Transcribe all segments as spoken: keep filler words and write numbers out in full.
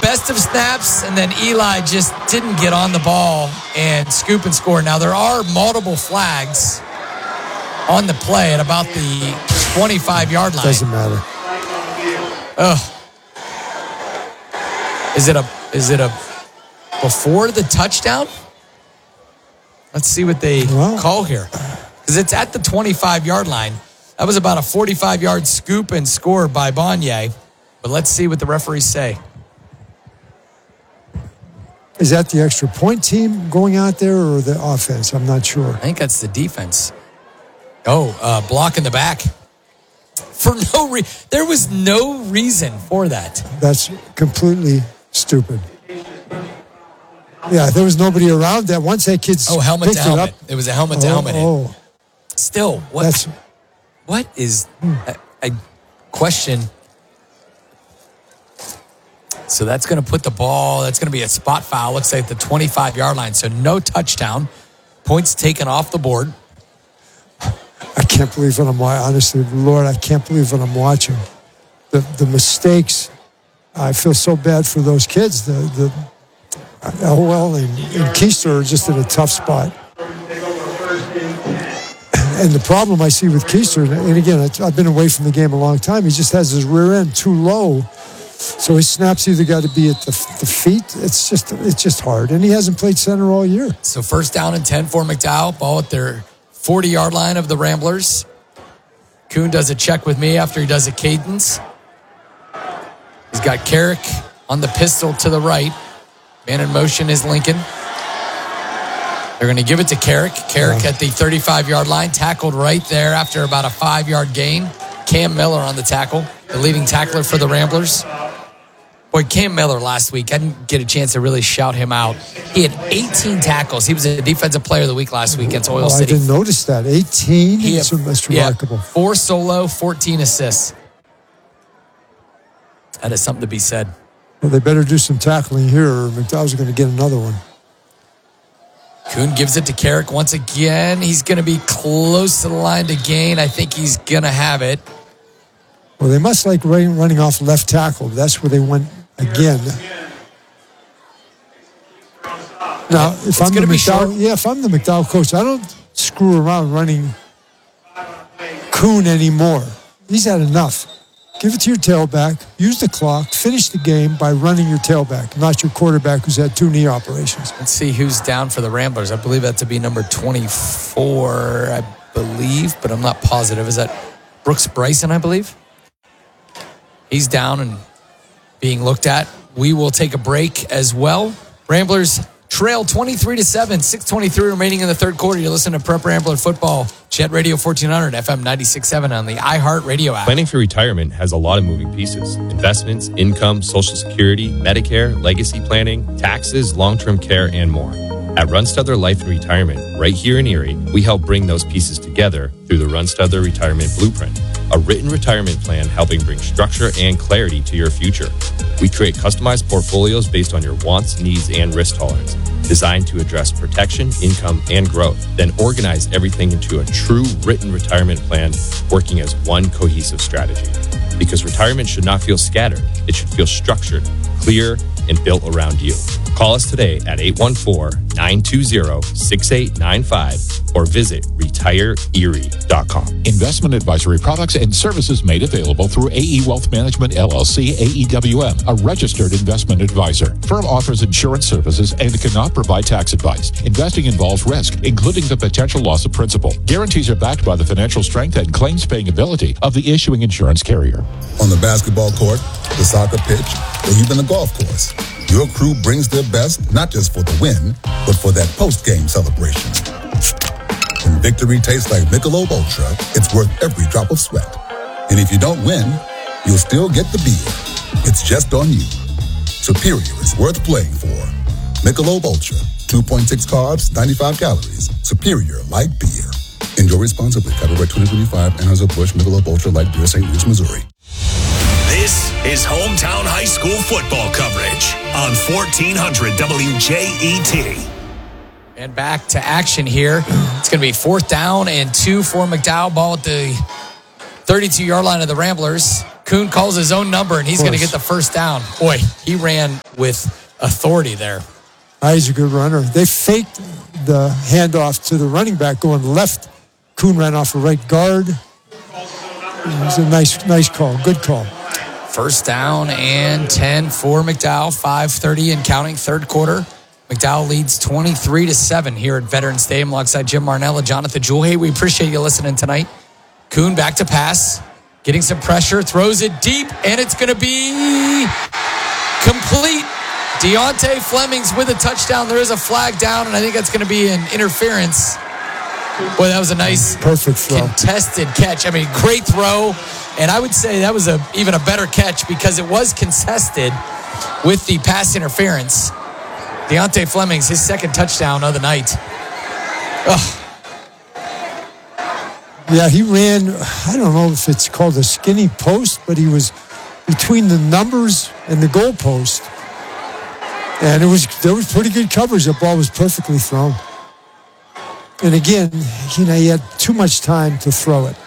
best of snaps, and then Eli just didn't get on the ball and scoop and score. Now, there are multiple flags on the play at about the twenty-five-yard line. Doesn't matter. Oh. Is it a is it a before the touchdown? Let's see what they wow. call here. Because it's at the twenty-five-yard line. That was about a forty-five-yard scoop and score by Bonnier. But let's see what the referees say. Is that the extra point team going out there or the offense? I'm not sure. I think that's the defense. Oh, uh, block in the back. For no reason. There was no reason for that. That's completely stupid. Yeah, there was nobody around that. Once that kid's Oh, helmet to helmet. It, up, it was a helmet to oh, helmet. Oh. Still, what? That's, what is... I, I question... So that's going to put the ball, that's going to be a spot foul, looks like the twenty-five-yard line. So no touchdown. Points taken off the board. I can't believe what I'm watching. Honestly, Lord, I can't believe what I'm watching. The the mistakes. I feel so bad for those kids. The the Elwell and, and Keister are just in a tough spot. And the problem I see with Keister, and again, I've been away from the game a long time, he just has his rear end too low. So his snaps either got to be at the, the feet. It's just it's just hard. And he hasn't played center all year. So first down and ten for McDowell. Ball at their forty-yard line of the Ramblers. Kuhn does a check with me after he does a cadence. He's got Carrick on the pistol to the right. Man in motion is Lincoln. They're going to give it to Carrick. Carrick yeah. at the thirty-five-yard line. Tackled right there after about a five-yard gain. Cam Miller on the tackle, the leading tackler for the Ramblers. Boy, Cam Miller last week, I didn't get a chance to really shout him out. He had eighteen tackles. He was a defensive player of the week last week against Oil oh, City. I didn't notice that. eighteen? He That's, had, that's remarkable. Yeah, four solo, fourteen assists. That is something to be said. Well, they better do some tackling here or McDowell's going to get another one. Kuhn gives it to Carrick once again. He's going to be close to the line to gain. I think he's going to have it. Well, they must like running, running off left tackle. That's where they went again. Now, if it's I'm the McDowell, yeah, if I'm the McDowell coach, I don't screw around running Kuhn anymore. He's had enough. Give it to your tailback. Use the clock. Finish the game by running your tailback, not your quarterback who's had two knee operations. Let's see who's down for the Ramblers. I believe that to be number twenty-four, I believe, but I'm not positive. Is that Brooks Bryson, I believe? He's down and being looked at. We will take a break as well. Ramblers trail twenty-three to seven, six twenty-three remaining in the third quarter. You're listening to Prep Rambler Football, Jet Radio fourteen hundred, F M ninety-six point seven on the iHeart Radio app. Planning for retirement has a lot of moving pieces. Investments, income, Social Security, Medicare, legacy planning, taxes, long-term care, and more. At Runstuther Life and Retirement, right here in Erie, we help bring those pieces together through the Runstuther Retirement Blueprint, a written retirement plan helping bring structure and clarity to your future. We create customized portfolios based on your wants, needs, and risk tolerance, designed to address protection, income, and growth, then organize everything into a true written retirement plan working as one cohesive strategy. Because retirement should not feel scattered. It should feel structured, clear, and built around you. Call us today at eight one four, nine two zero, six eight nine five or visit retire erie dot com. Investment advisory products and services made available through A E Wealth Management, L L C, A E W M, a registered investment advisor. Firm offers insurance services and cannot provide tax advice. Investing involves risk, including the potential loss of principal. Guarantees are backed by the financial strength and claims-paying ability of the issuing insurance carrier. On the basketball court, the soccer pitch, or even the golf course, your crew brings their best, not just for the win, but for that post-game celebration. When victory tastes like Michelob Ultra, it's worth every drop of sweat. And if you don't win, you'll still get the beer. It's just on you. Superior is worth playing for. Michelob Ultra, two point six carbs, ninety-five calories. Superior light beer. Enjoy responsibly. Copyright twenty twenty-five, Anheuser-Busch Michelob Ultra Light Beer, Saint Louis, Missouri. This is hometown high school football coverage on fourteen hundred W J E T. And back to action here. It's going to be fourth down and two for McDowell. Ball at the thirty-two-yard line of the Ramblers. Kuhn calls his own number, and he's going to get the first down. Boy, he ran with authority there. Ah, he's a good runner. They faked the handoff to the running back going left. Kuhn ran off a right guard. It was a nice, nice call. Good call. First down and ten for McDowell. five thirty and counting, third quarter. McDowell leads twenty-three to seven here at Veterans Stadium alongside Jim Marnell and Jonathan Jewell. Hey, we appreciate you listening tonight. Kuhn back to pass, getting some pressure, throws it deep, and it's going to be complete. Deontay Fleming's with a touchdown. There is a flag down, and I think that's going to be an interference. Boy, that was a nice perfect throw. Contested catch. I mean, great throw. And I would say that was a even a better catch because it was contested with the pass interference. Deontay Fleming's his second touchdown of the night. Ugh. Yeah, he ran, I don't know if it's called a skinny post, but he was between the numbers and the goal post. And it was there was pretty good coverage. The ball was perfectly thrown. And again, you know, he had too much time to throw it.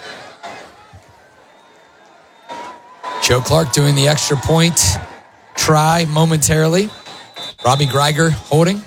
Joe Clark doing the extra point try momentarily. Robbie Greiger holding.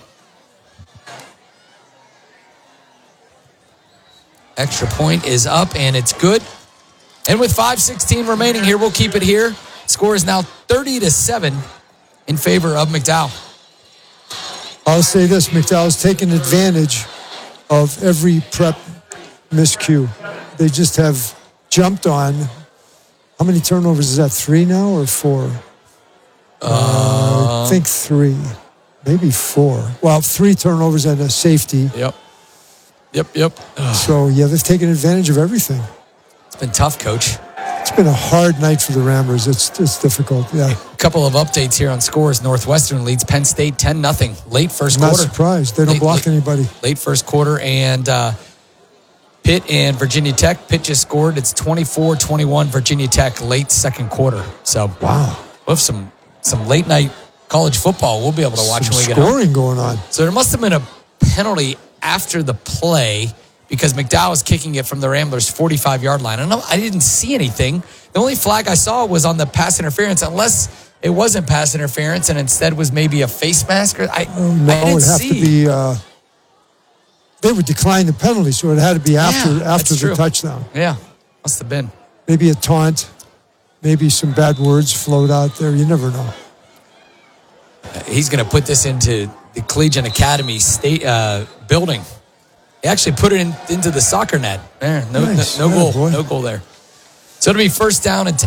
Extra point is up, and it's good. And with five sixteen remaining here, we'll keep it here. Score is now thirty to seven in favor of McDowell. I'll say this, McDowell's taken advantage of every prep miscue. They just have jumped on. How many turnovers is that? Three now or four? Uh, uh, I think three, maybe four. Well, three turnovers and a safety. Yep. Yep, yep. Ugh. So, yeah, they've taken advantage of everything. It's been tough, Coach. It's been a hard night for the Ramblers. It's it's difficult, yeah. A couple of updates here on scores. Northwestern leads Penn State ten nothing. Late first Not quarter. Not surprised. They don't late, block late, anybody. Late first quarter. And uh, Pitt and Virginia Tech. Pitt just scored. It's twenty-four twenty-one Virginia Tech late second quarter. So, wow. We'll have some, some late night college football we'll be able to watch some when we get home. Scoring going on. So there must have been a penalty after the play because McDowell was kicking it from the Ramblers' forty-five-yard line. I don't know, I didn't see anything. The only flag I saw was on the pass interference, unless it wasn't pass interference and instead was maybe a face mask. Or I, oh, no, I didn't it would have see. to be. Uh, they would decline the penalty, so it had to be after yeah, after the true. touchdown. Yeah, must have been. Maybe a taunt, maybe some bad words float out there. You never know. Uh, he's going to put this into the Collegiate Academy state uh, building. He actually put it in, into the soccer net. There, no, nice. no, no yeah, goal, boy. no goal there. So it'll be first down and. T-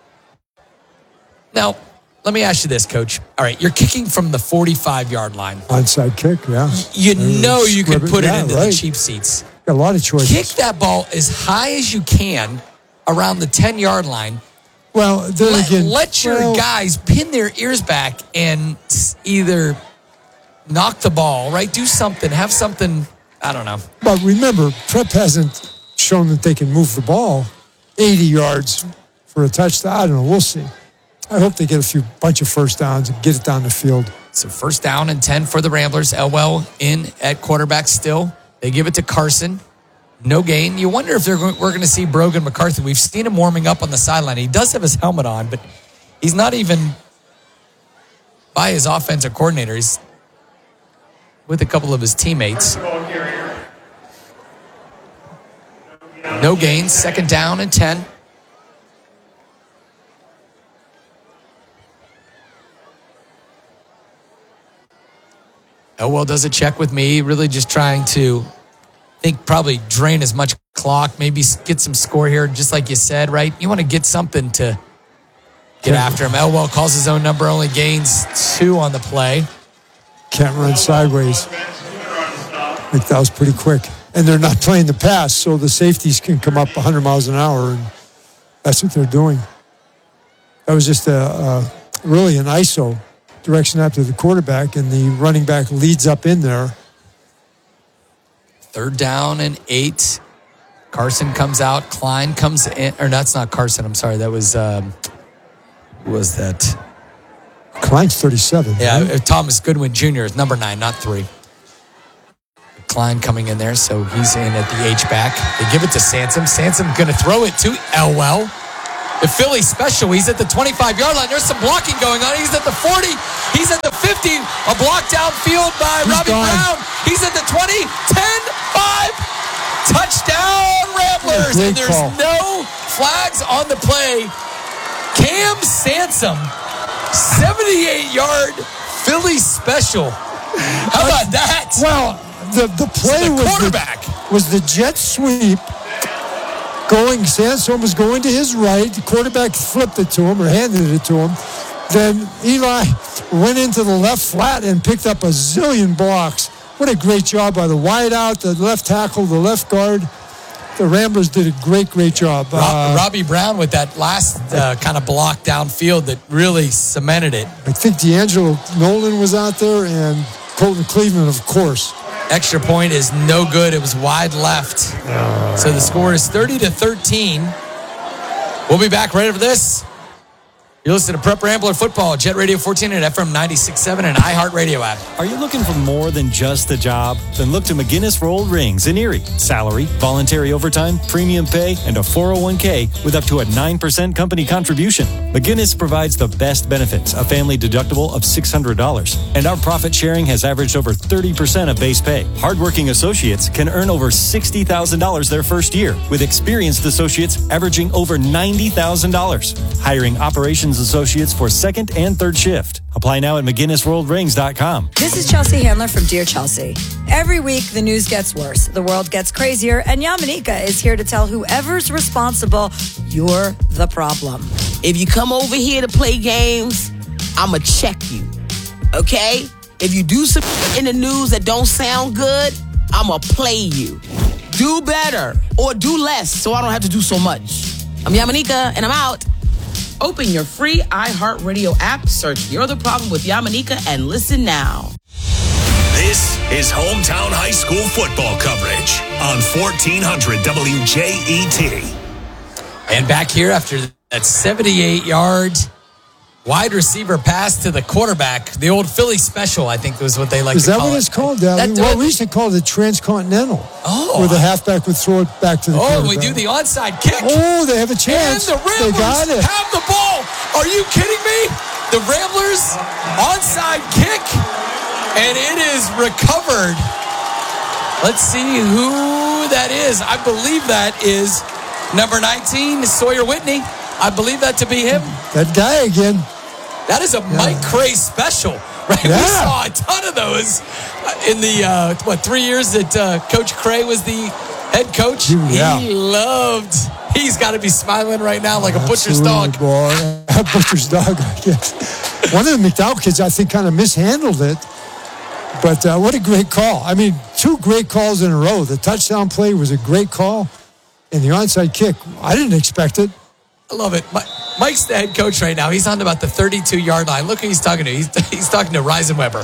now, let me ask you this, Coach. All right, you're kicking from the forty-five-yard line. Onside kick, yeah. You know you can put it yeah, into right. the cheap seats. Got a lot of choices. Kick that ball as high as you can around the ten-yard line. Well, then let, again, let your well, guys pin their ears back and either knock the ball, right? Do something. Have something. I don't know. But remember, Prep hasn't shown that they can move the ball eighty yards for a touchdown. I don't know. We'll see. I hope they get a few bunch of first downs and get it down the field. So first down and ten for the Ramblers. Elwell in at quarterback still. They give it to Carson. No gain. You wonder if they're going, we're going to see Brogan McCarthy. We've seen him warming up on the sideline. He does have his helmet on, but he's not even by his offensive coordinator. He's with a couple of his teammates. No gains. Second down and ten. Elwell does a check with me, really just trying to think probably drain as much clock, maybe get some score here, just like you said, right? You want to get something to get after him. Elwell calls his own number, only gains two on the play. Can't run sideways. I think that was pretty quick. And they're not playing the pass, so the safeties can come up one hundred miles an hour, and that's what they're doing. That was just a, a really an I S O direction after the quarterback, and the running back leads up in there. Third down and eight. Carson comes out. Klein comes in. Or that's not Carson. I'm sorry. That was, um, who was that? Klein's thirty-seven. Yeah, right? Thomas Goodwin Junior is number nine, not three. Klein coming in there, so he's in at the H-back. They give it to Sansom. Sansom going to throw it to Elwell. The Philly special. He's at the twenty-five-yard line. There's some blocking going on. He's at the forty. He's at the fifty. A block downfield by He's Robbie gone. Brown. He's at the twenty. ten, five. Touchdown, Ramblers. Great And there's call. no flags on the play. Cam Sansom, seventy-eight-yard Philly special. How about that? Well, the, the play the was, quarterback. The, was the jet sweep. Going, Sansom was going to his right. The quarterback flipped it to him or handed it to him. Then Eli went into the left flat and picked up a zillion blocks. What a great job by the wideout, the left tackle, the left guard. The Ramblers did a great, great job. Rob, Uh, Robbie Brown with that last uh, kind of block downfield that really cemented it. I think D'Angelo Nolan was out there and Colton Cleveland, of course. Extra point is no good. It was wide left. So the score is thirty to thirteen. We'll be back right after this. You're listening to Prep Rambler Football, Jet Radio fourteen and F M ninety-six point seven and iHeartRadio app. Are you looking for more than just a job? Then look to McGinnis Rolled Rings in Erie. Salary, voluntary overtime, premium pay, and a four oh one k with up to a nine percent company contribution. McGinnis provides the best benefits, a family deductible of six hundred dollars. And our profit sharing has averaged over thirty percent of base pay. Hardworking associates can earn over sixty thousand dollars their first year, with experienced associates averaging over ninety thousand dollars. Hiring operations associates for second and third shift. Apply now at McGinnis World Rings dot com. This is Chelsea Handler from Dear Chelsea. Every week, the news gets worse, the world gets crazier, and Yamanika is here to tell whoever's responsible, you're the problem. If you come over here to play games, I'ma check you, okay? If you do some in the news that don't sound good, I'ma play you. Do better or do less so I don't have to do so much. I'm Yamanika, and I'm out. Open your free iHeartRadio app, search You're the Problem with Yamanika, and listen now. This is Hometown High School football coverage on fourteen hundred W J E T. And back here after that seventy-eight-yard wide receiver pass to the quarterback, the old Philly special, I think was what they like Is to that call what it. it's called, Daddy? That- Well, we used to call it the transcontinental. Oh. Where the halfback would throw it back to the Oh, quarterback. we do the onside kick. Oh, they have a And chance. the They got Ramblers it. have the ball. Are you kidding me? The Ramblers onside kick, and it is recovered. Let's see who that is. I believe that is number nineteen, Sawyer Whitney. I believe that to be him. That guy again. That is a Mike Cray special, right? Yeah. We saw a ton of those in the, uh, what, three years that uh, Coach Cray was the head coach. Yeah. He loved, he's got to be smiling right now like a butcher's Absolutely, dog. Boy. A butcher's dog, I guess. One of the McDowell kids, I think, kind of mishandled it. But uh, what a great call. I mean, two great calls in a row. The touchdown play was a great call. And the onside kick, I didn't expect it. I love it. Mike's the head coach right now. He's on about the thirty-two-yard line. Look who he's talking to. He's, he's talking to Reisenweber.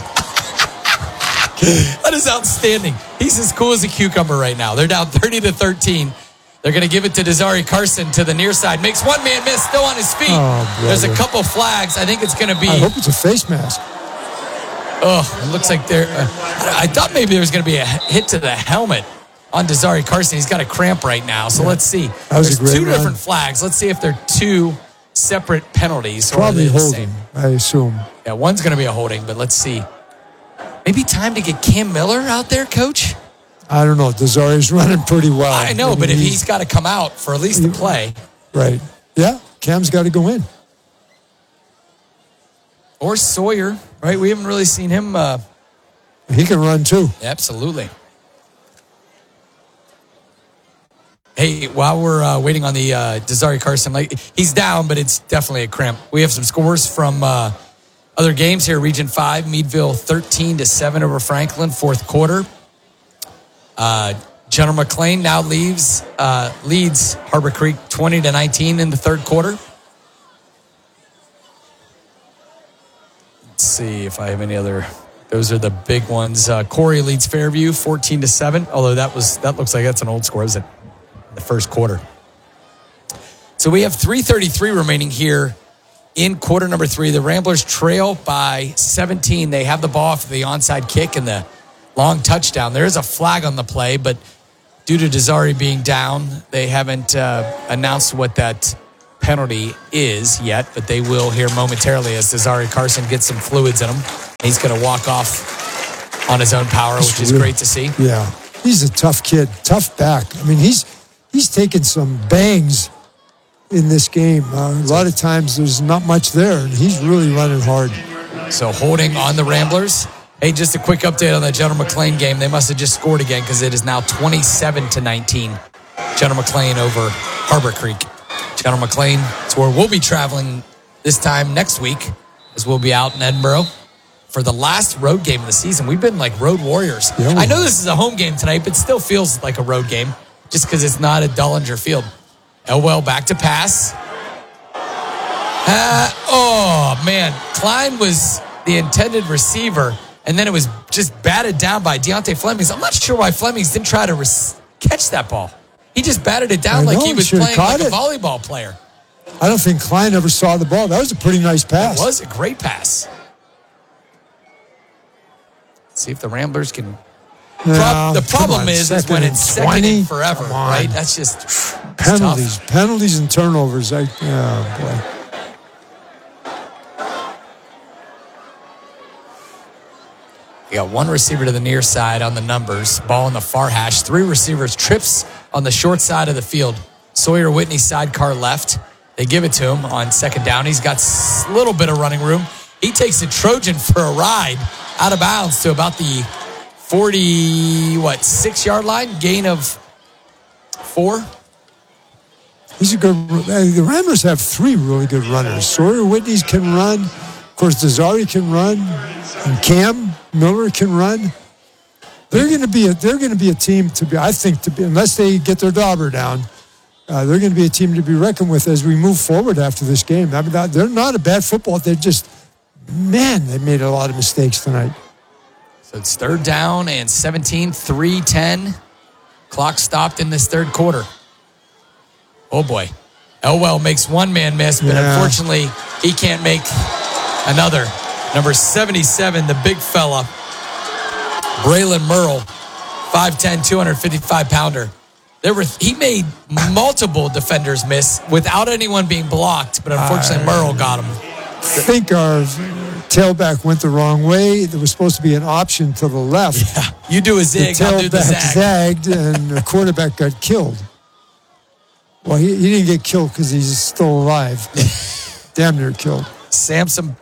That is outstanding. He's as cool as a cucumber right now. They're down thirty to thirteen. They're going to give it to Desari Carson to the near side. Makes one man miss, still on his feet. Oh, There's a brother. couple flags. I think it's going to be... I hope it's a face mask. Oh, it looks like they're... Uh, I thought maybe there was going to be a hit to the helmet on Desari Carson. He's got a cramp right now, so let's see. That was a There's great two run. different flags. Let's see if they're two separate penalties. or are Probably they the holding, same. I assume. Yeah, one's going to be a holding, but let's see. Maybe time to get Cam Miller out there, Coach? I don't know. Desari's running pretty well. I know, mean, but if he's got to come out for at least the play. Right. Yeah, Cam's got to go in. Or Sawyer, right? We haven't really seen him. Uh, He can run too. absolutely. Hey, while we're uh, waiting on the uh, Desari Carson, like he's down, but it's definitely a cramp. We have some scores from uh, other games here. Region five, Meadville thirteen to seven over Franklin, fourth quarter. Uh, General McLean now leaves uh, leads Harbor Creek twenty to nineteen in the third quarter. Let's see if I have any other. Those are the big ones. Uh, Corey leads Fairview fourteen to seven. Although that was that looks like that's an old score, isn't it? The first quarter. So we have three thirty-three remaining here in quarter number three. The Ramblers trail by seventeen. They have the ball for the onside kick and the long touchdown. There is a flag on the play, but due to Desari being down, they haven't uh, announced what that penalty is yet, but they will here momentarily as Desari Carson gets some fluids in him. He's going to walk off on his own power, That's which is really, great to see. Yeah, he's a tough kid, tough back. I mean, he's he's taken some bangs in this game. Uh, a lot of times there's not much there, and he's really running hard. So holding on the Ramblers. Hey, just a quick update on the General McLean game. They must have just scored again because it is now twenty-seven to nineteen. General McLean over Harbor Creek. General McLean, it's where we'll be traveling this time next week as we'll be out in Edinburgh for the last road game of the season. We've been like road warriors. Yeah, I know this is a home game tonight, but still feels like a road game just because it's not at Dullinger Field. Elwell back to pass. Uh, oh, man. Klein was the intended receiver, and then it was just batted down by Deontay Flemings. I'm not sure why Flemings didn't try to res- catch that ball. He just batted it down I like know, he was he playing like it. a volleyball player. I don't think Klein ever saw the ball. That was a pretty nice pass. It was a great pass. Let's see if the Ramblers can... No, Pro- the problem on, is, is when it's second twenty, and forever, right? That's just it's penalties, tough. penalties and turnovers. I, oh boy. You got one receiver to the near side on the numbers, ball in the far hash, three receivers, trips on the short side of the field. Sawyer Whitney sidecar left. They give it to him on second down. He's got a little bit of running room. He takes a Trojan for a ride out of bounds to about the forty, what, six yard line, gain of four. He's a good. The Ramblers have three really good runners. Sawyer Whitney can run. Of course, Desari can run, and Cam Miller can run. They're going to be a. They're going to be a team to be. I think to be unless they get their dauber down. Uh, they're going to be a team to be reckoned with as we move forward after this game. I mean, they're not a bad football. They're just, man, they made a lot of mistakes tonight. So it's third down and seventeen, three ten. Clock stopped in this third quarter. Oh, boy. Elwell makes one man miss, but Yeah. unfortunately, he can't make another. Number seventy-seven, the big fella, Braylon Merle, five ten, two fifty-five pounder. There were he made multiple defenders miss without anyone being blocked, but unfortunately, Uh, Merle got him. I think our tailback went the wrong way. There was supposed to be an option to the left. Yeah, you do a The zig, I'll do the tailback zag. zagged, and the quarterback got killed. Well, he, he didn't get killed because he's still alive. Damn near killed. Samson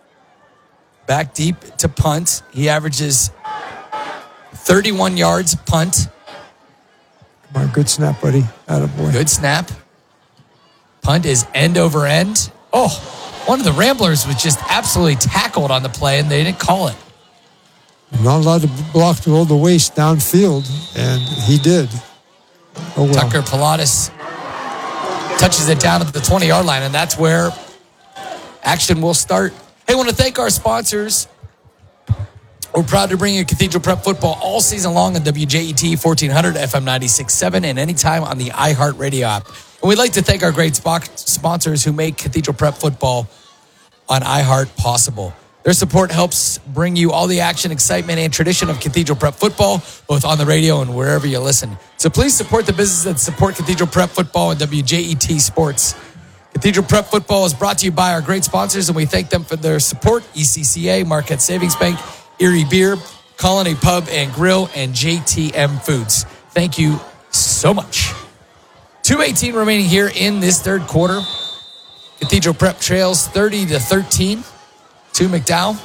back deep to punt. He averages thirty-one yards punt. Come on, good snap, buddy. Attaboy. Good snap. Punt is end over end. Oh, one of the Ramblers was just absolutely tackled on the play, and they didn't call it. Not allowed to block the all the waist downfield, and he did. Oh, well. Tucker Pilatus touches it down at the twenty-yard line, and that's where action will start. Hey, I want to thank our sponsors. We're proud to bring you Cathedral Prep football all season long on W J E T fourteen hundred, F M ninety-six point seven, and anytime on the iHeartRadio app. And we'd like to thank our great spo- sponsors who make Cathedral Prep football on iHeart possible. Their support helps bring you all the action, excitement, and tradition of Cathedral Prep football, both on the radio and wherever you listen. So please support the businesses that support Cathedral Prep football and W J E T Sports. Cathedral Prep football is brought to you by our great sponsors, and we thank them for their support. E C C A, Marquette Savings Bank, Erie Beer, Colony Pub and Grill, and J T M Foods. Thank you so much. two eighteen remaining here in this third quarter. Cathedral Prep trails thirty to thirteen to McDowell.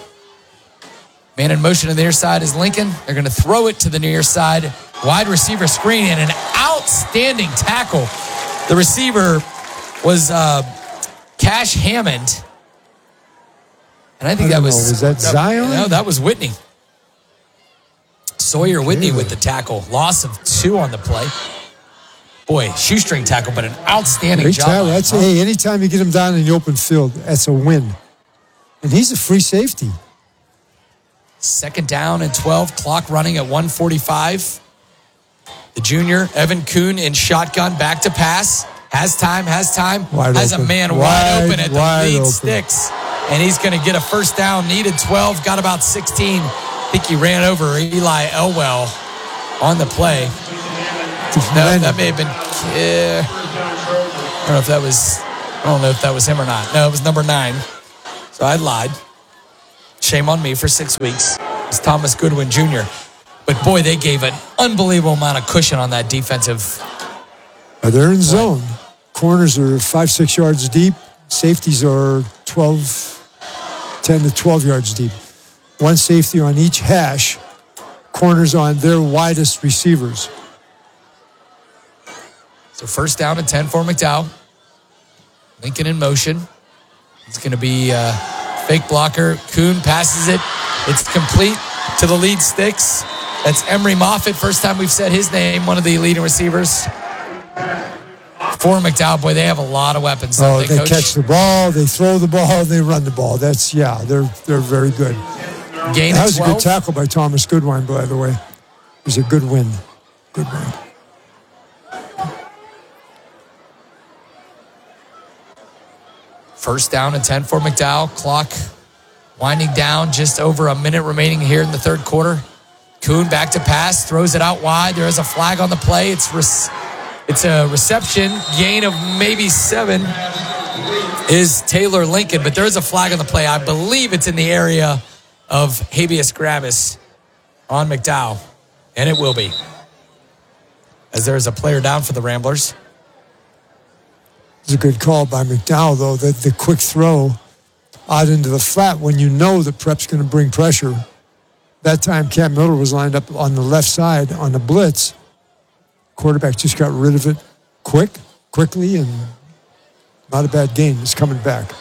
Man in motion on the near side is Lincoln. They're going to throw it to the near side. Wide receiver screen and an outstanding tackle. The receiver was uh, Cash Hammond. And I think I that don't was... know, was that Zion? No, that was Whitney. Sawyer Whitney with the tackle. Loss of two on the play. Boy, shoestring tackle, but an outstanding Great job. tackle. by That's, him. hey, anytime you get him down in the open field, that's a win. And he's a free safety. Second down and twelve. Clock running at one forty-five. The junior, Evan Kuhn, in shotgun. Back to pass. Has time, has time. Wide has open. a man wide, Wide, open at the wide lead open. sticks. And he's going to get a first down. Needed twelve. Got about sixteen. I think he ran over Eli Elwell on the play. No, that may have been... Uh, I don't know if that was I don't know if that was him or not. No, it was number nine. So I lied. Shame on me for six weeks. It's Thomas Goodwin Junior But boy, they gave an unbelievable amount of cushion on that defensive. Uh, they're in zone. Corners are five, six yards deep. Safeties are twelve, ten to twelve yards deep. One safety on each hash. Corners on their widest receivers. So first down and ten for McDowell. Lincoln in motion. It's going to be a fake blocker. Kuhn passes it. It's complete to the lead sticks. That's Emery Moffitt. First time we've said his name, one of the leading receivers. For McDowell, boy, they have a lot of weapons. Oh, they they coach? catch the ball, they throw the ball, they run the ball. That's, yeah, they're they're very good. Gain that of was twelve. a good tackle by Thomas Goodwin, by the way. It was a good win. Good win. First down and ten for McDowell. Clock winding down, just over a minute remaining here in the third quarter. Kuhn back to pass, throws it out wide. There is a flag on the play. It's re- it's a reception, gain of maybe seven is Taylor Lincoln, but there is a flag on the play. I believe it's in the area of habeas corpus on McDowell, and it will be, as there is a player down for the Ramblers. It's a good call by McDowell, though, that the quick throw out into the flat when you know that Prep's going to bring pressure. That time, Cam Miller was lined up on the left side on the blitz. Quarterback just got rid of it quick, quickly, and not a bad game. It's coming back.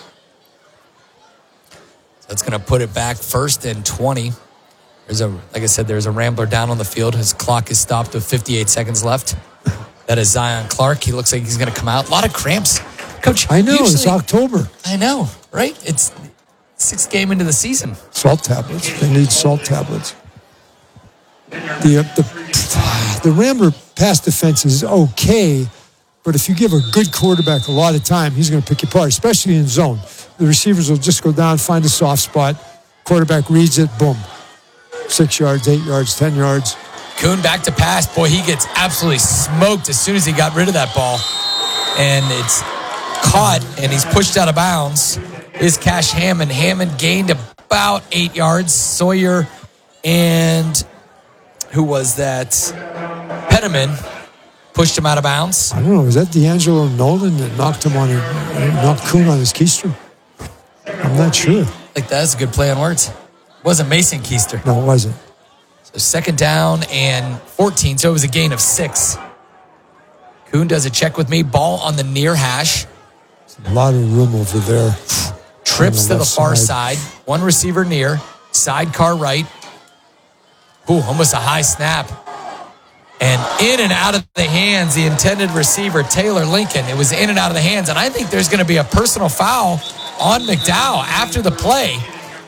That's going to put it back first and twenty. There's a, like I said, there's a Rambler down on the field. His clock is stopped with fifty-eight seconds left. That is Zion Clark. He looks like he's going to come out. A lot of cramps. Coach, I know, usually, it's October. I know, right? It's sixth game into the season. Salt tablets. They need salt tablets. The, uh, the, the Rambler pass defense is okay, but if you give a good quarterback a lot of time, he's going to pick you apart, especially in zone. The receivers will just go down, find a soft spot. Quarterback reads it, boom. Six yards, eight yards, ten yards. Kuhn back to pass. Boy, he gets absolutely smoked as soon as he got rid of that ball. And it's caught, and he's pushed out of bounds. Is Cash Hammond. Hammond gained about eight yards. Sawyer and who was that? Pettiman pushed him out of bounds. I don't know. Was that D'Angelo Nolan that knocked him on, a, knocked Kuhn on his keister? I'm not sure. Like that's a good play on words. It wasn't Mason Keister. No, it wasn't. So second down and fourteen. So it was a gain of six. Kuhn does a check with me. Ball on the near hash. A lot of room over there. Trips the to the far side. side. One receiver near. Sidecar right. Ooh, almost a high snap. And in and out of the hands, the intended receiver, Taylor Lincoln. It was in and out of the hands. And I think there's going to be a personal foul on McDowell after the play.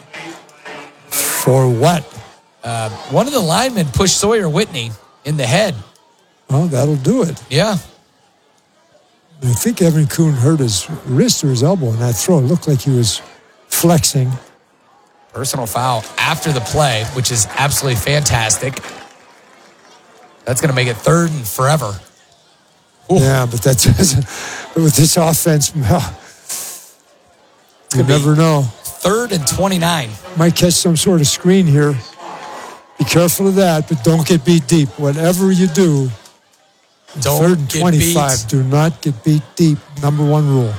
For what? Uh, one of the linemen pushed Sawyer Whitney in the head. Oh, that'll do it. Yeah. I think Evan Kuhn hurt his wrist or his elbow in that throw. It looked like he was flexing. Personal foul after the play, which is absolutely fantastic. That's going to make it third and forever. Ooh. Yeah, but that's with this offense, well, you never know. Third and twenty-nine. Might catch some sort of screen here. Be careful of that, but don't get beat deep. Whatever you do, Don't third and get twenty-five, beat. do not get beat deep. Number one rule.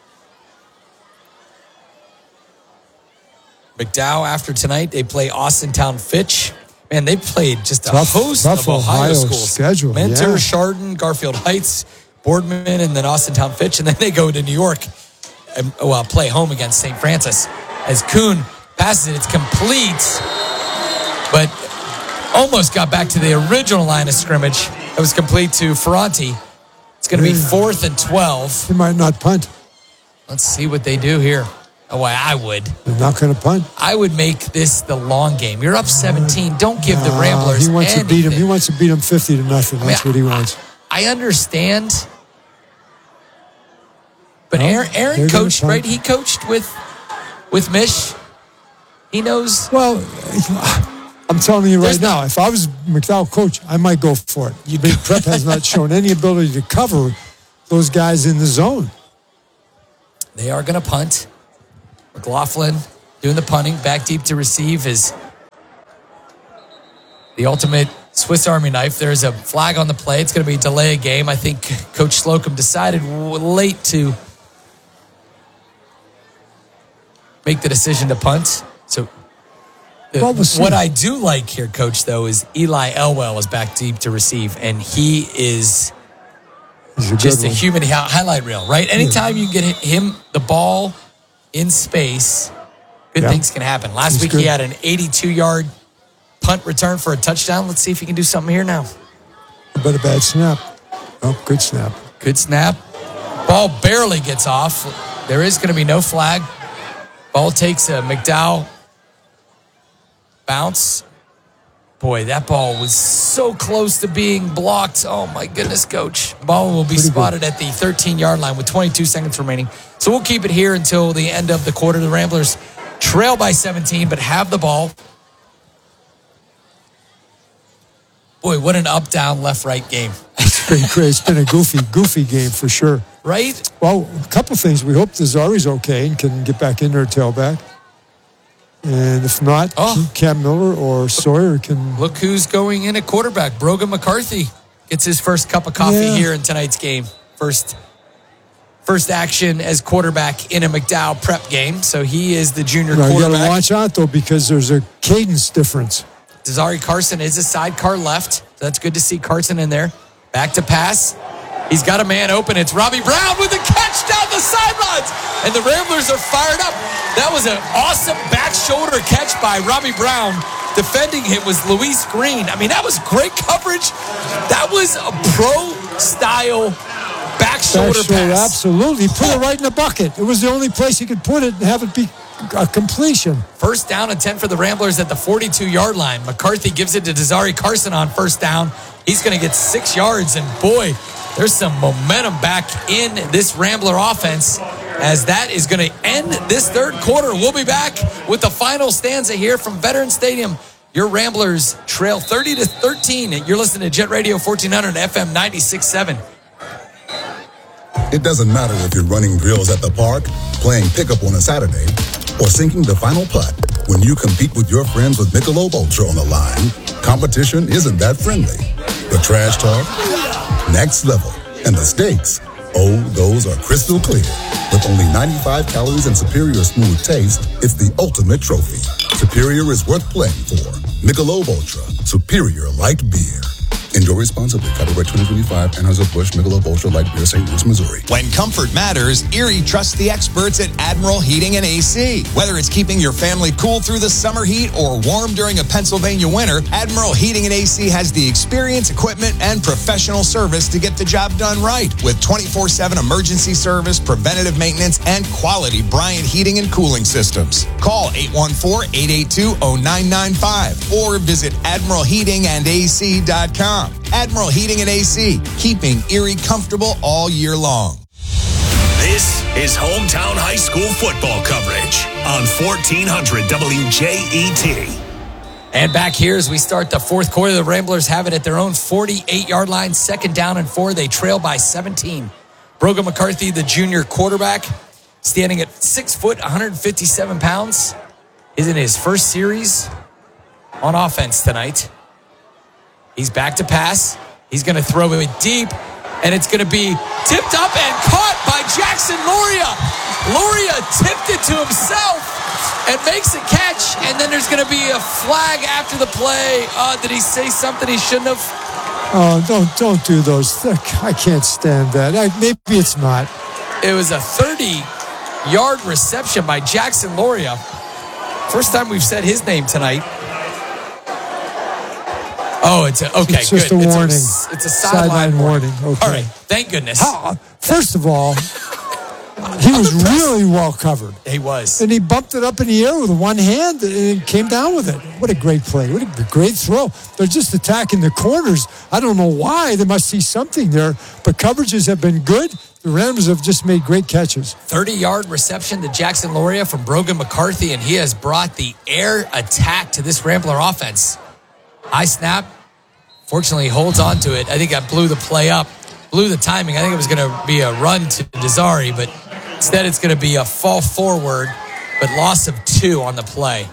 McDowell, after tonight, they play Austintown Fitch. Man, they played just a Tough- host tough of Ohio, Ohio schools. schedule, Mentor, yeah. Chardon, Garfield Heights, Boardman, and then Austintown Fitch. And then they go to New York and well, play home against Saint Francis. As Kuhn passes it, it's complete, but almost got back to the original line of scrimmage. It was complete to Ferranti. It's going to be fourth and twelve. He might not punt. Let's see what they do here. Oh, I would. They're not going to punt. I would make this the long game. You're up seventeen. Don't give the Ramblers Uh, he wants anything. to beat him. He wants to beat him fifty to nothing. That's I mean, what he wants. I understand. But No, Aaron, they're Aaron gonna coached, punt. right? He coached with with Mish. He knows. Well, I'm telling you right There's now, if I was McDowell coach, I might go for it. You Prep has not shown any ability to cover those guys in the zone. They are going to punt. McLaughlin doing the punting. Back deep to receive is the ultimate Swiss Army knife. There's a flag on the play. It's going to be delay a game. I think Coach Slocum decided late to make the decision to punt. So the, Well, we'll see. what I do like here, Coach, though, is Eli Elwell is back deep to receive, and he is He's a just good a one. human hi- highlight reel, right? Anytime you get him the ball in space, good Yeah. things can happen. Last He's week good. he had an eighty-two-yard punt return for a touchdown. Let's see if he can do something here now. But a bad snap. Oh, good snap. Good snap. Ball barely gets off. There is going to be no flag. Ball takes a McDowell bounce. Boy, that ball was so close to being blocked. Oh, my goodness, Coach. Ball will be Pretty spotted at the thirteen-yard line with twenty-two seconds remaining. So we'll keep it here until the end of the quarter. The Ramblers trail by seventeen, but have the ball. Boy, what an up-down, left-right game. It's been great. It's been a goofy, goofy game for sure. Right? Well, a couple things. We hope Desari's okay and can get back in there tailback. And if not, Oh. Cam Miller or Sawyer can. Look who's going in at quarterback. Brogan McCarthy gets his first cup of coffee Yeah. here in tonight's game. First first action as quarterback in a McDowell prep game. So he is the junior Now, you got to quarterback. watch out, though, because there's a cadence difference. Desari Carson is a sidecar left. So that's good to see Carson in there. Back to pass. He's got a man open. It's Robbie Brown with a catch down the sidelines. And the Ramblers are fired up. That was an awesome back shoulder catch by Robbie Brown. Defending him was Luis Green. I mean, that was great coverage. That was a pro-style back shoulder Back shoulder, pass. absolutely. Put it right in the bucket. It was the only place he could put it and have it be a completion. First down and ten for the Ramblers at the forty-two-yard line. McCarthy gives it to Desari Carson on first down. He's going to get six yards, and boy, there's some momentum back in this Rambler offense as that is going to end this third quarter. We'll be back with the final stanza here from Veterans Stadium. Your Ramblers trail thirty to thirteen. You're listening to Jet Radio fourteen hundred F M ninety-six point seven. It doesn't matter if you're running drills at the park, playing pickup on a Saturday, or sinking the final putt. When you compete with your friends with Michelob Ultra on the line, competition isn't that friendly. The trash talk, next level, and the stakes, oh, those are crystal clear. With only ninety-five calories and superior smooth taste, it's the ultimate trophy. Superior is worth playing for. Michelob Ultra, superior light beer. Enjoy responsibly. Copyright twenty twenty-five, Anheuser-Busch, Michelob Ultra Light Beer, Saint Louis, Missouri. When comfort matters, Erie trusts the experts at Admiral Heating and A C. Whether it's keeping your family cool through the summer heat or warm during a Pennsylvania winter, Admiral Heating and A C has the experience, equipment, and professional service to get the job done right. With twenty-four seven emergency service, preventative maintenance, and quality Bryant heating and cooling systems. Call eight one four, eight eight two, zero nine nine five or visit admiral heating and a c dot com. Admiral Heating and A C, keeping Erie comfortable all year long. This is Hometown High School football coverage on fourteen hundred W J E T. And back here as we start the fourth quarter, the Ramblers have it at their own forty-eight-yard line, second down and four. They trail by seventeen. Brogan McCarthy, the junior quarterback, standing at six foot, one hundred fifty-seven pounds, is in his first series on offense tonight. He's back to pass. He's going to throw it deep, and it's going to be tipped up and caught by Jackson Loria. Loria tipped it to himself and makes a catch, and then there's going to be a flag after the play. Uh, did he say something he shouldn't have? Oh, don't don't do those. I can't stand that. I, maybe it's not. It was a thirty-yard reception by Jackson Loria. First time we've said his name tonight. Oh, it's a, okay, It's just good. a warning. It's a, it's a sideline, Sideline warning. warning, okay. All right, thank goodness. How, first of all, he was really well covered. He was. And he bumped it up in the air with one hand and came down with it. What a great play. What a great throw. They're just attacking the corners. I don't know why. They must see something there. But coverages have been good. The Rams have just made great catches. thirty-yard reception to Jackson Loria from Brogan McCarthy, and he has brought the air attack to this Rambler offense. High snap. Fortunately, he holds on to it. I think I blew the play up, blew the timing. I think it was going to be a run to Desari, but Instead, it's going to be a fall forward, but loss of two on the play.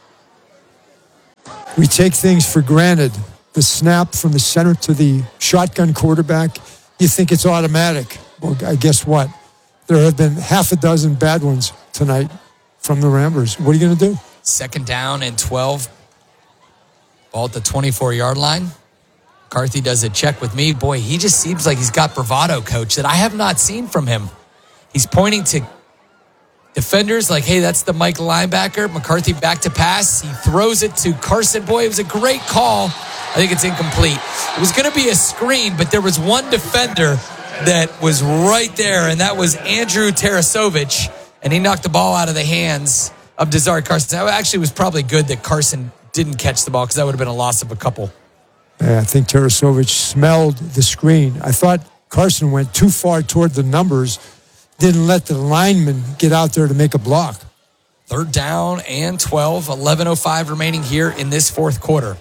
We take things for granted. The snap from the center to the shotgun quarterback, you think it's automatic. Well, I guess what? There have been half a dozen bad ones tonight from the Ramblers. What are you going to do? Second down and twelve. Ball at the twenty-four-yard line. McCarthy does a check with me. Boy, he just seems like he's got bravado, coach, that I have not seen from him. He's pointing to defenders like, hey, that's the Mike linebacker. McCarthy back to pass. He throws it to Carson. Boy, it was a great call. I think it's incomplete. It was going to be a screen, but there was one defender that was right there, and that was Andrew Tarasovich, and he knocked the ball out of the hands of Desiree Carson. That actually was probably good that Carson didn't catch the ball because that would have been a loss of a couple. Yeah, I think Tarasovich smelled the screen. I thought Carson went too far toward the numbers, didn't let the lineman get out there to make a block. Third down and twelve, eleven oh five remaining here in this fourth quarter.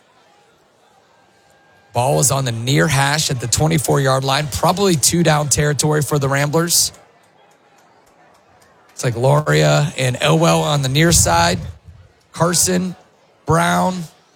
Ball is on the near hash at the twenty-four-yard line. Probably two-down territory for the Ramblers. It's like Loria and Elwell on the near side. Carson, Brown,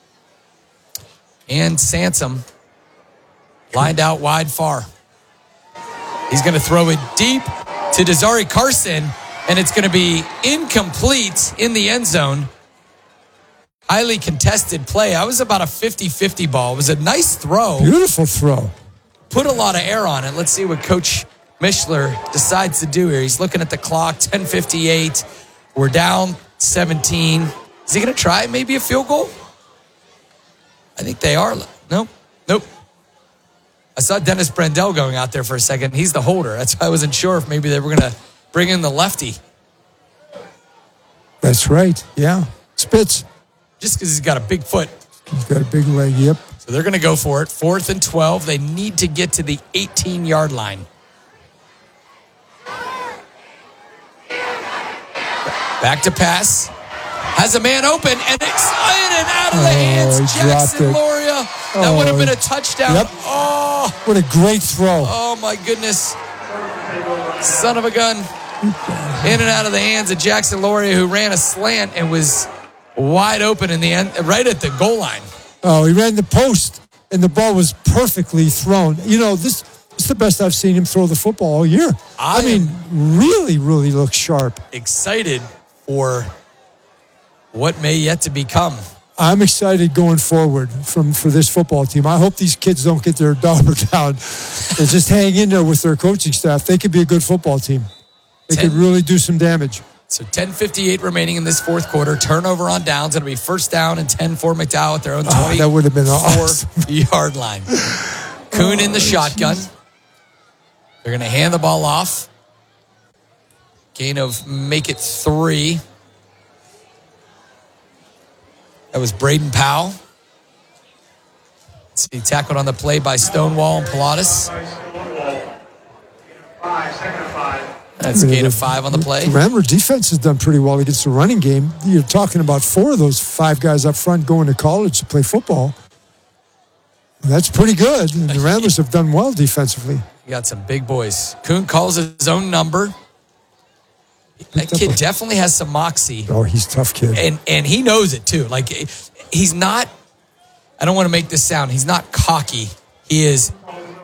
and Sansom lined out wide far. He's going to throw it deep to Desiree Carson, and it's going to be incomplete in the end zone. Highly contested play. I was about a fifty-fifty ball. It was a nice throw. Beautiful throw. Put a lot of air on it. Let's see what Coach Mishler decides to do here. He's looking at the clock, ten fifty-eight. We're down seventeen. Is he going to try maybe a field goal? I think they are. Nope. Nope. I saw Dennis Brandel going out there for a second. He's the holder. That's why I wasn't sure if maybe they were going to bring in the lefty. That's right. Yeah. Spitz. Just because he's got a big foot. He's got a big leg, yep. So they're going to go for it. Fourth and twelve. They need to get to the eighteen-yard line. Back to pass. Has a man open, and it's in and out of the Oh, hands. he Jackson dropped it. Loria. That Oh, would have been a touchdown. Yep. Oh, What a great throw. oh my goodness. Son of a gun. In and out of the hands of Jackson Loria, who ran a slant and was wide open in the end, right at the goal line. Oh, he ran the post, and the ball was perfectly thrown. You know, this, this is the best I've seen him throw the football all year. I, I mean, really, really looks sharp. Excited for what may yet to become. I'm excited going forward from for this football team. I hope these kids don't get their dauber down and just hang in there with their coaching staff. They could be a good football team. They Ten. could really do some damage. So ten fifty-eight remaining in this fourth quarter. Turnover on downs. It'll be first down and ten for McDowell at their own Oh, that would have been awesome. twenty-four-yard line. Kuhn in the shotgun. They're going to hand the ball off. Gain of make it three. That was Braden Powell. Let's see, tackled on the play by Stonewall and Pilatus. That's a gain of five on the play. The Rambler defense has done pretty well against the running game. You're talking about four of those five guys up front going to college to play football. That's pretty good. And the Ramblers have done well defensively. You got some big boys. Kuhn calls his own number. That kid definitely has some moxie. Oh, he's a tough kid. And and he knows it too. Like, he's not, I don't want to make this sound, he's not cocky. He is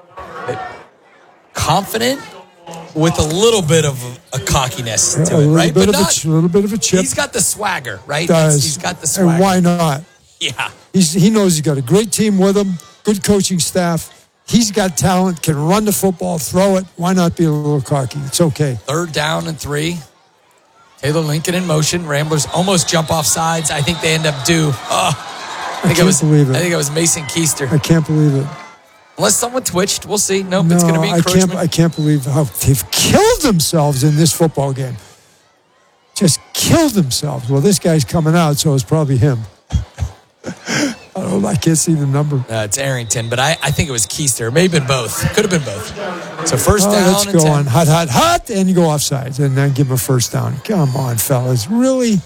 confident with a little bit of a cockiness to a it, little right? Bit But of not, a, a little bit of a chip. he's got the swagger, right? Does. He's got the swagger. And why not? Yeah. He's, he knows he's got a great team with him, good coaching staff. He's got talent, can run the football, throw it. Why not be a little cocky? It's okay. Third down and three. Taylor Lincoln in motion. Ramblers almost jump off sides. I think they end up due. Oh, I think I can't was, believe it. I think it was Mason Keister. I can't believe it. Unless someone twitched, we'll see. Nope, No, it's going to be I can't, encroachment. I can't believe how they've killed themselves in this football game. Just killed themselves. Well, this guy's coming out, so it's probably him. I don't know. I can't see the number. Uh, it's Arrington, but I, I think it was Keister. It may have been both. Could have been both. So first Oh, down let's and go ten. on. Hot, hot, hot, and you go offsides, and then give him a first down. Come on, fellas. Really?